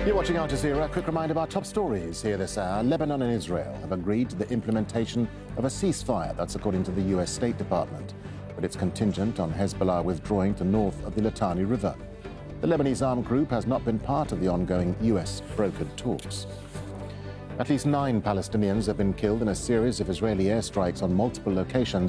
You're watching Al Jazeera. Quick reminder of our top stories here this hour. Lebanon and Israel have agreed to the implementation of a ceasefire. That's according to the US State Department. But it's contingent on Hezbollah withdrawing to north of the Litani River. The Lebanese armed group has not been part of the ongoing US-brokered talks. At least 9 Palestinians have been killed in a series of Israeli airstrikes on multiple locations